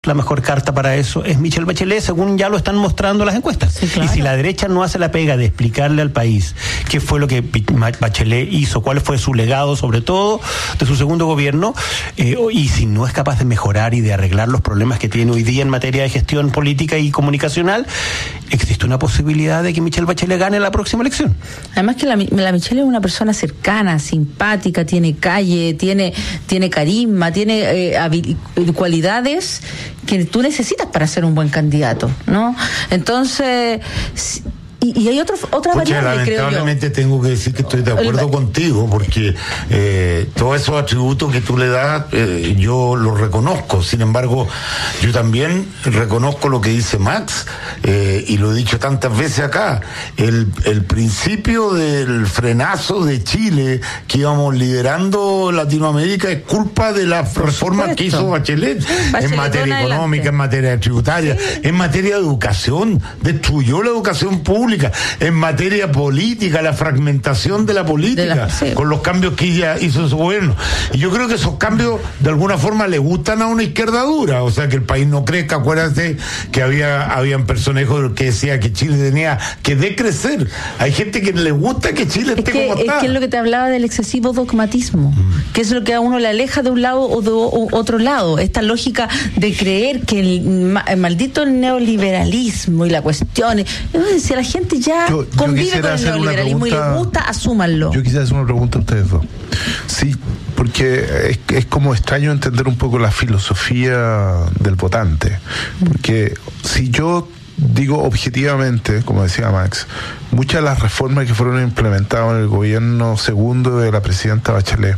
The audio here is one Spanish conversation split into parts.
la mejor carta para eso es Michelle Bachelet, según ya lo están mostrando las encuestas. Sí, claro. Y si la derecha no hace la pega de explicarle al país qué fue lo que Bachelet hizo, cuál fue su legado, sobre todo de su segundo gobierno, y si no es capaz de mejorar y de arreglar los problemas que tiene hoy día en materia de gestión política y comunicacional, existe una posibilidad de que Michelle Bachelet gane la próxima elección. Además que la Michelle es una persona cercana, simpática, tiene calle, tiene carisma, tiene cualidades que tú necesitas para ser un buen candidato, ¿no? Entonces, y hay otra variable, creo yo. Lamentablemente tengo que decir que estoy de acuerdo contigo, porque todos esos atributos que tú le das, yo los reconozco. Sin embargo, yo también reconozco lo que dice Max, y lo he dicho tantas veces acá. El principio del frenazo de Chile, que íbamos liderando Latinoamérica, es culpa de las reformas que hizo Bachelet en materia económica, en materia tributaria, en materia de educación. Destruyó la educación pública. En materia política, la fragmentación de la política, con los cambios que ella hizo en su gobierno. Y yo creo que esos cambios de alguna forma le gustan a una izquierda dura, o sea, que el país no crezca. Acuérdate que habían personajes que decían que Chile tenía que decrecer. Hay gente que le gusta que Chile esté como está. Es que es lo que te hablaba del excesivo dogmatismo, que es lo que a uno le aleja de un lado o de otro lado. Esta lógica de creer que el maldito neoliberalismo y la cuestión, si a la gente ya convive con el neoliberalismo y le gusta, asúmanlo. Yo quisiera hacer una pregunta a ustedes dos. Sí, porque es como extraño entender un poco la filosofía del votante. Porque si yo digo objetivamente, como decía Max, muchas de las reformas que fueron implementadas en el gobierno segundo de la presidenta Bachelet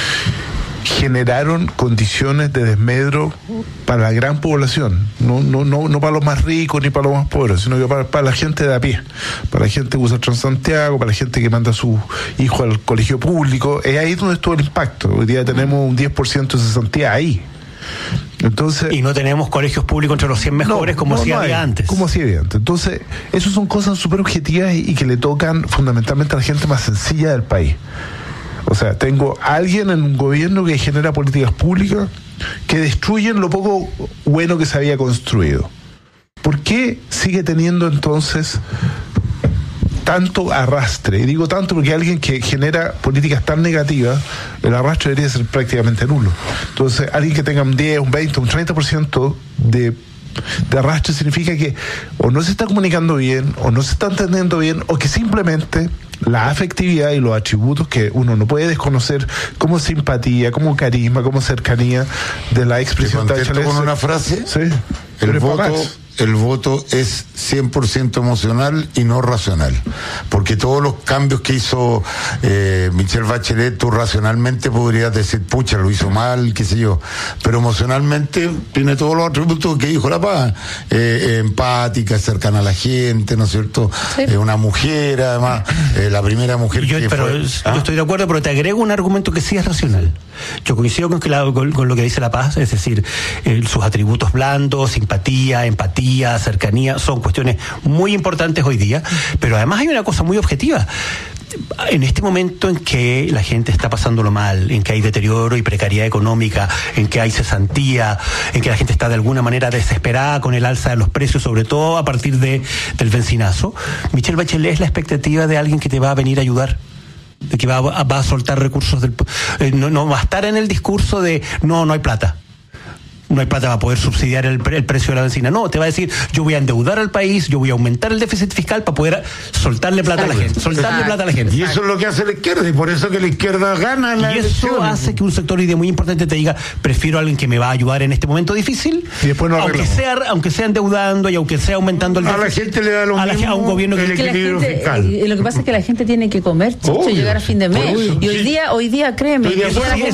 generaron condiciones de desmedro para la gran población, no para los más ricos ni para los más pobres, sino que para la gente de a pie, para la gente que usa Transantiago, para la gente que manda a sus hijos al colegio público. Es ahí donde estuvo el impacto. Hoy día tenemos un 10% de cesantía ahí. Entonces, y no tenemos colegios públicos entre los 100 mejores como sí había antes. Como sí había antes. Entonces, esas son cosas súper objetivas y que le tocan fundamentalmente a la gente más sencilla del país. O sea, tengo a alguien en un gobierno que genera políticas públicas que destruyen lo poco bueno que se había construido. ¿Por qué sigue teniendo entonces tanto arrastre? Y digo tanto porque alguien que genera políticas tan negativas, el arrastre debería ser prácticamente nulo. Entonces, alguien que tenga un 10, un 20, un 30% de arrastre significa que o no se está comunicando bien, o no se está entendiendo bien, o que simplemente la afectividad y los atributos que uno no puede desconocer, como simpatía, como carisma, como cercanía de la expresión de Bachelet. ¿Con una frase? Sí. El voto es 100% emocional y no racional, porque todos los cambios que hizo Michelle Bachelet, tú racionalmente podrías decir, pucha, lo hizo mal, qué sé yo, pero emocionalmente tiene todos los atributos que dijo La Paz, empática, cercana a la gente, ¿no es cierto? Sí. Una mujer, además, la primera mujer yo estoy de acuerdo, pero te agrego un argumento que sí es racional. Yo coincido con lo que dice La Paz, es decir, sus atributos blandos, simpatía, empatía, cercanía, son cuestiones muy importantes hoy día, pero además hay una cosa muy objetiva. En este momento en que la gente está pasándolo mal, en que hay deterioro y precariedad económica, en que hay cesantía, en que la gente está de alguna manera desesperada con el alza de los precios, sobre todo a partir del bencinazo, Michelle Bachelet es la expectativa de alguien que te va a venir a ayudar, de que va a soltar recursos no va a estar en el discurso de no hay plata. No hay plata para poder subsidiar el precio de la benzina. No, te va a decir, yo voy a endeudar al país, yo voy a aumentar el déficit fiscal para poder soltarle plata a la gente. Y eso es lo que hace la izquierda, y por eso que la izquierda gana la elección. Y eso hace que un sector hoy día muy importante te diga, prefiero a alguien que me va a ayudar en este momento difícil, y después aunque sea endeudando y aunque sea aumentando el déficit. A la gente le da lo mismo a un gobierno que el equilibrio fiscal. Lo que pasa es que la gente tiene que comer, Chicho, llegar a fin de mes. Y hoy día, créeme, no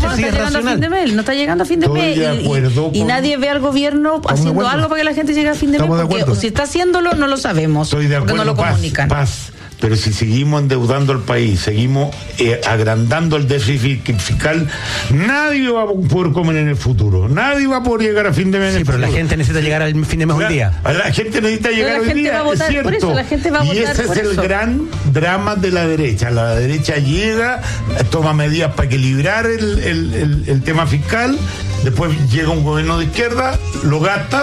está llegando a fin de mes. Y nadie ve al gobierno haciendo algo para que la gente llegue a fin de mes, porque si está haciéndolo no lo sabemos, estoy de acuerdo, porque no lo comunican. pero si seguimos endeudando al país, seguimos agrandando el déficit fiscal, nadie va a poder comer en el futuro, nadie va a poder llegar a fin de mes. Sí, pero la gente necesita llegar al fin de mes hoy día. La gente necesita llegar hoy día, es cierto. Por eso, la gente va a votar, y ese es el gran drama de la derecha. La derecha llega, toma medidas para equilibrar el tema fiscal, después llega un gobierno de izquierda, lo gasta